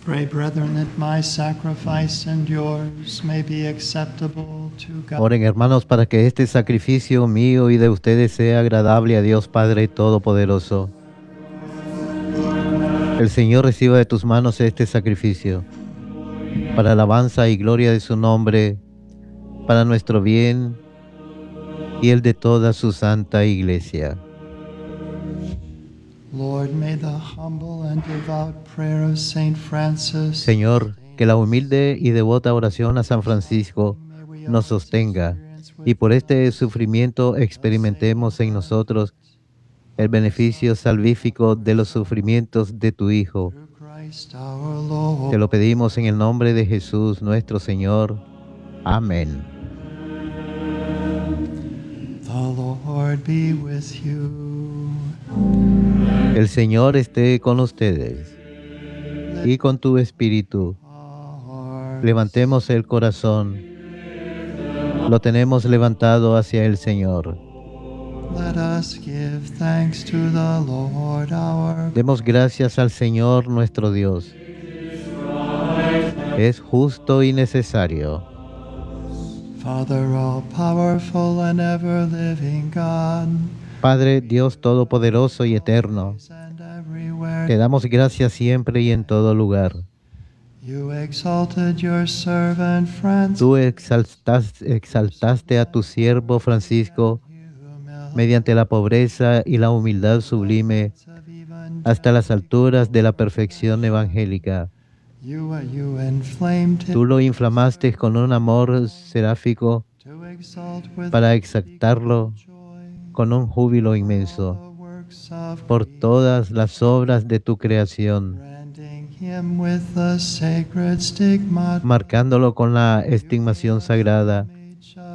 Pray, brethren, that my sacrifice and yours may be acceptable to God. Oren, hermanos, para que este sacrificio mío y de ustedes sea agradable a Dios Padre Todopoderoso. El Señor reciba de tus manos este sacrificio, para alabanza y gloria de su nombre, para nuestro bien y el de toda su santa iglesia. Lord, may the humble and devout prayer of Saint Francis Señor, que la humilde y devota oración a San Francisco nos sostenga y por este sufrimiento experimentemos en nosotros el beneficio salvífico de los sufrimientos de tu Hijo. through Christ our Lord. Te lo pedimos en el nombre de Jesús nuestro Señor. Amén. The Lord be with you. El Señor esté con ustedes y con tu espíritu. Hearts. Levantemos el corazón. Lo tenemos levantado hacia el Señor. Let us give thanks to the Lord our God. Demos gracias al Señor nuestro Dios. Es justo y necesario. Father, all powerful and ever living God, Padre, Dios Todopoderoso y Eterno, and everywhere te damos gracias siempre y en todo lugar. you exalted your servant Francis. Tú exaltaste a tu siervo Francisco mediante la pobreza y la humildad sublime hasta las alturas de la perfección evangélica. You inflamed him Tú lo inflamaste con un amor seráfico to exalt with para exaltarlo joy con un júbilo inmenso the works of por todas las obras de tu creación, branding him with the sacred stigma marcándolo con la estigmación sagrada